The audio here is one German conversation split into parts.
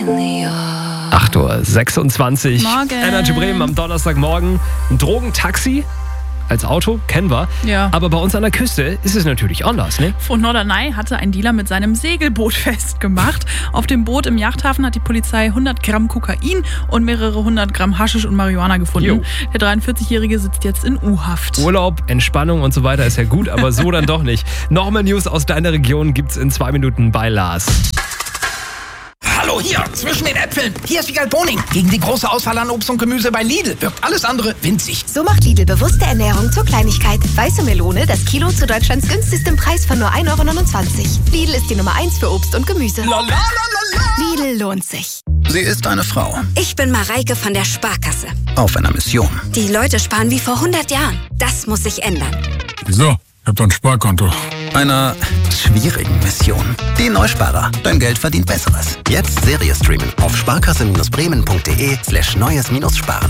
8:26 Uhr. Morgen. Energy Bremen am Donnerstagmorgen. Ein Drogentaxi als Auto, kennen wir. Ja. Aber bei uns an der Küste ist es natürlich anders, ne? Von Norderney hatte ein Dealer mit seinem Segelboot festgemacht. Auf dem Boot im Yachthafen hat die Polizei 100 Gramm Kokain und mehrere 100 Gramm Haschisch und Marihuana gefunden. Jo. Der 43-Jährige sitzt jetzt in U-Haft. Urlaub, Entspannung und so weiter ist ja gut, aber so dann doch nicht. Noch mehr News aus deiner Region gibt's in 2 Minuten bei Lars. Hallo, hier, zwischen den Äpfeln. Hier ist Wiegald Boning. Gegen die große Auswahl an Obst und Gemüse bei Lidl wirkt alles andere winzig. So macht Lidl bewusste Ernährung zur Kleinigkeit. Weiße Melone, das Kilo zu Deutschlands günstigstem Preis von nur 1,29 €. Lidl ist die Nummer 1 für Obst und Gemüse. Lidl lohnt sich. Sie ist eine Frau. Ich bin Mareike von der Sparkasse. Auf einer Mission. Die Leute sparen wie vor 100 Jahren. Das muss sich ändern. Wieso? Ich hab doch ein Sparkonto. Einer schwierigen Mission. Die Neusparer. Dein Geld verdient Besseres. Jetzt Serie streamen auf sparkasse-bremen.de/neues-sparen.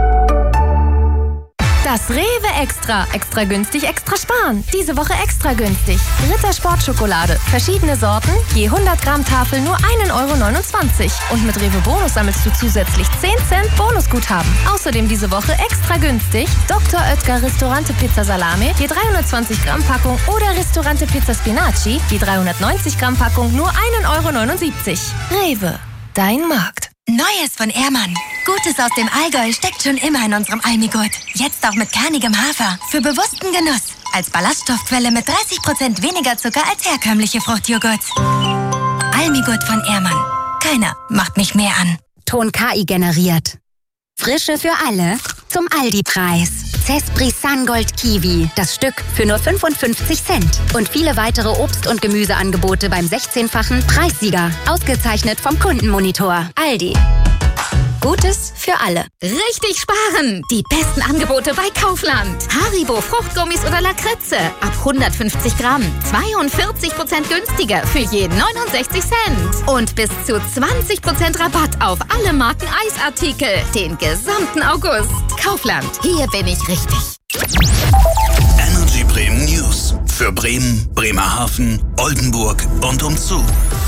Das Rewe Extra. Extra günstig, extra sparen. Diese Woche extra günstig. Ritter Sportschokolade. Verschiedene Sorten. Je 100 Gramm Tafel nur 1,29 €. Und mit Rewe Bonus sammelst du zusätzlich 10 Cent Bonusguthaben. Außerdem diese Woche extra günstig. Dr. Oetker Ristorante Pizza Salame. Je 320 Gramm Packung. Oder Ristorante Pizza Spinaci. Je 390 Gramm Packung nur 1,79 €. Rewe. Dein Markt. Neues von Ehrmann. Gutes aus dem Allgäu steckt schon immer in unserem Almigurt. Jetzt auch mit kernigem Hafer. Für bewussten Genuss. Als Ballaststoffquelle mit 30% weniger Zucker als herkömmliche Fruchtjoghurts. Almigurt von Ehrmann. Keiner macht mich mehr an. Ton KI generiert. Frische für alle zum Aldi-Preis. Cespri Sungold Kiwi. Das Stück für nur 55 Cent. Und viele weitere Obst- und Gemüseangebote beim 16-fachen Preissieger. Ausgezeichnet vom Kundenmonitor. Aldi. Gutes für alle. Richtig sparen! Die besten Angebote bei Kaufland. Haribo Fruchtgummis oder Lakritze. Ab 150 Gramm. 42% günstiger für je 69 Cent. Und bis zu 20% Rabatt auf alle Marken Eisartikel. Den gesamten August. Kaufland. Hier bin ich richtig. Energy Bremen News. Für Bremen, Bremerhaven, Oldenburg und umzu.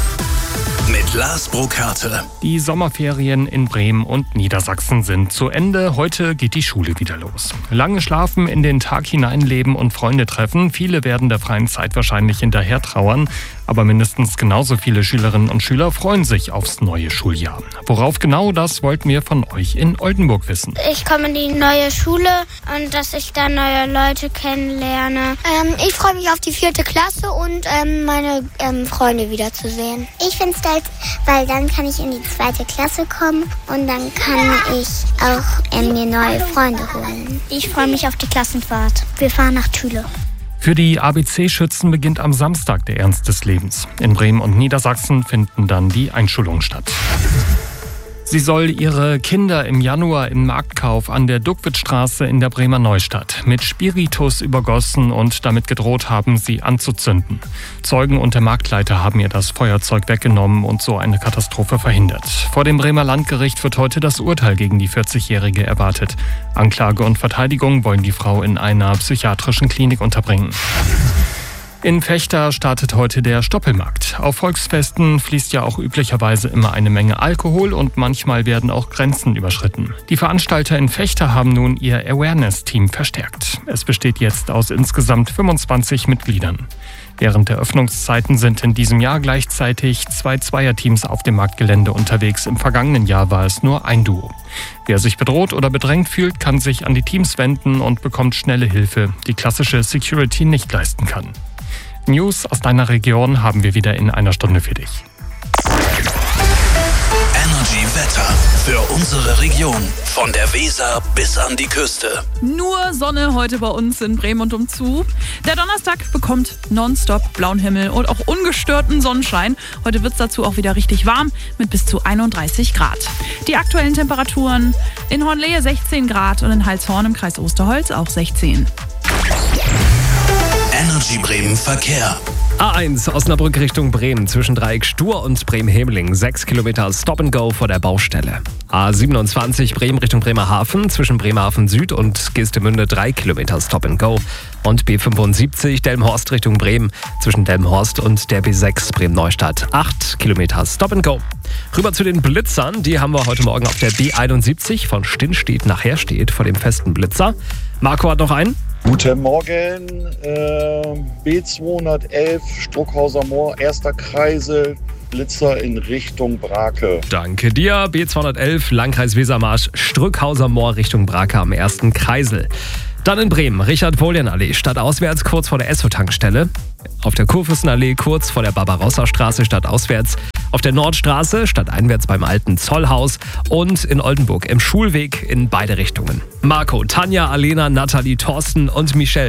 Mit Lars Burkhardt. Die Sommerferien in Bremen und Niedersachsen sind zu Ende. Heute geht die Schule wieder los. Lange schlafen, in den Tag hineinleben und Freunde treffen. Viele werden der freien Zeit wahrscheinlich hinterher trauern. Aber mindestens genauso viele Schülerinnen und Schüler freuen sich aufs neue Schuljahr. Worauf genau, das wollten wir von euch in Oldenburg wissen. Ich komme in die neue Schule und dass ich da neue Leute kennenlerne. Ich freue mich auf die 4. Klasse und meine Freunde wiederzusehen. Ich finde es geil, weil dann kann ich in die 2. Klasse kommen und dann kann ich auch mir neue Freunde holen. Ich freue mich auf die Klassenfahrt. Wir fahren nach Thüle. Für die ABC-Schützen beginnt am Samstag der Ernst des Lebens. In Bremen und Niedersachsen finden dann die Einschulungen statt. Sie soll ihre Kinder im Januar im Marktkauf an der Duckwitzstraße in der Bremer Neustadt mit Spiritus übergossen und damit gedroht haben, sie anzuzünden. Zeugen und der Marktleiter haben ihr das Feuerzeug weggenommen und so eine Katastrophe verhindert. Vor dem Bremer Landgericht wird heute das Urteil gegen die 40-Jährige erwartet. Anklage und Verteidigung wollen die Frau in einer psychiatrischen Klinik unterbringen. In Vechta startet heute der Stoppelmarkt. Auf Volksfesten fließt ja auch üblicherweise immer eine Menge Alkohol und manchmal werden auch Grenzen überschritten. Die Veranstalter in Vechta haben nun ihr Awareness-Team verstärkt. Es besteht jetzt aus insgesamt 25 Mitgliedern. Während der Öffnungszeiten sind in diesem Jahr gleichzeitig 2 Zweierteams auf dem Marktgelände unterwegs. Im vergangenen Jahr war es nur ein Duo. Wer sich bedroht oder bedrängt fühlt, kann sich an die Teams wenden und bekommt schnelle Hilfe, die klassische Security nicht leisten kann. News aus deiner Region haben wir wieder in einer Stunde für dich. Energy Wetter für unsere Region. Von der Weser bis an die Küste. Nur Sonne heute bei uns in Bremen und umzu. Der Donnerstag bekommt nonstop blauen Himmel und auch ungestörten Sonnenschein. Heute wird es dazu auch wieder richtig warm mit bis zu 31 Grad. Die aktuellen Temperaturen in Hornlehe 16 Grad und in Heilshorn im Kreis Osterholz auch 16. Energy Bremen Verkehr. A1 Osnabrück Richtung Bremen zwischen Dreieck Stur und Bremen-Hemeling. 6 Kilometer Stop and Go vor der Baustelle. A27 Bremen Richtung Bremerhaven zwischen Bremerhaven Süd und Geestemünde 3 Kilometer Stop and Go. Und B75 Delmenhorst Richtung Bremen zwischen Delmenhorst und der B6 Bremen-Neustadt. 8 Kilometer Stop and Go. Rüber zu den Blitzern. Die haben wir heute Morgen auf der B71 von Stinnstedt nach Herstedt vor dem festen Blitzer. Marco hat noch einen. Guten Morgen, B211 Struckhauser Moor, erster Kreisel, Blitzer in Richtung Brake. Danke dir, B211 Landkreis Wesermarsch, Strückhauser Moor Richtung Brake am ersten Kreisel. Dann in Bremen, Richard-Wohlien-Allee, stadtauswärts kurz vor der Esso-Tankstelle. Auf der Kurfürstenallee kurz vor der Barbarossa-Straße stadtauswärts. Auf der Nordstraße stadteinwärts beim alten Zollhaus. Und in Oldenburg im Schulweg in beide Richtungen. Marco, Tanja, Alena, Nathalie, Thorsten und Michelle.